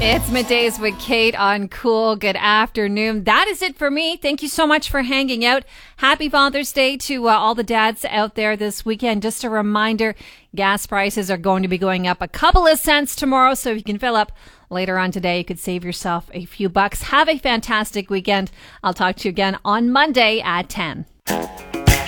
It's Middays with Kate on Cool. Good afternoon. That is it for me. Thank you so much for hanging out. Happy Father's Day to all the dads out there this weekend. Just a reminder, gas prices are going to be going up a couple of cents tomorrow, so if you can fill up later on today, you could save yourself a few bucks. Have a fantastic weekend. I'll talk to you again on Monday at 10.